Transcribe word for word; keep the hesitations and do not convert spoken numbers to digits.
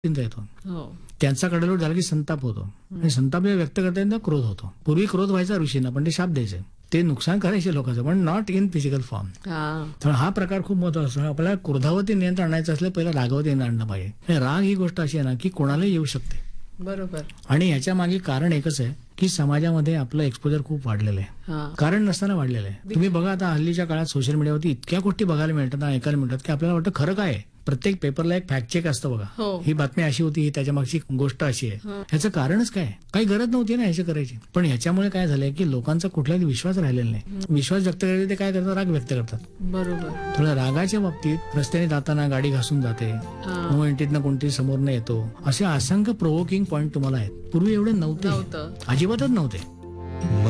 चिंता येतो. हो. त्यांचा कडेलोट झाला की संताप होतो आणि संताप जे व्यक्त करता येईल क्रोध होतो. पूर्वी क्रोध व्हायचा ऋषींना, पण ते शाप द्यायचे, ते नुकसान करायचे लोकांचं, पण नॉट इन फिजिकल फॉर्म. हा. तर हा प्रकार खूप महत्वाचा असतो. आपल्याला क्रोधावरती नियंत्रण आणायचं असलं पहिला रागावरती नियंत्रण आणलं पाहिजे. आणि राग ही गोष्ट अशी आहे ना की कोणालाही येऊ शकते. बरोबर. आणि ह्याच्या मागे कारण एकच आहे की समाजामध्ये आपलं एक्सपोजर खूप वाढलेलं आहे. हा. कारण नसताना वाढलेलं आहे. तुम्ही बघा आता हल्लीच्या काळात सोशल मीडियावरती इतक्या गोष्टी बघायला मिळतात, ऐकायला मिळतात की आपल्याला वाटतं खरं काय आहे. प्रत्येक पेपरला एक फॅक्ट चेक असतं बघा. हो. ही बातमी अशी होती, ही त्याच्या मागची गोष्ट अशी आहे. ह्याचं कारणच काय, काही गरज नव्हती ना ह्याची करायची. पण ह्याच्यामुळे काय झालंय की लोकांचा कुठलाही विश्वास राहिलेला नाही. विश्वास व्यक्त करायचे ते काय करतात, राग व्यक्त करतात. बरोबर. थोड्या रागाच्या बाबतीत रस्त्याने जाताना गाडी घासून जाते, हा. एंटीतनं कोणतरी समोर न येतो, असे असंख्य प्रोवोकिंग पॉईंट तुम्हाला आहेत. पूर्वी एवढे नव्हते, नव्हतं. अजिबातच नव्हते.